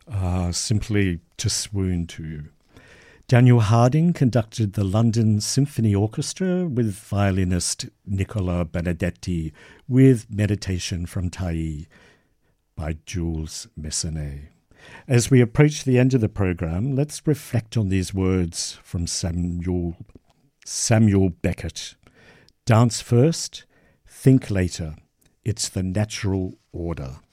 Simply to swoon to. Daniel Harding conducted the London Symphony Orchestra with violinist Nicola Benedetti with Meditation from Taï by Jules Massenet. As we approach the end of the programme, let's reflect on these words from Samuel Beckett. Dance first, think later. It's the natural order.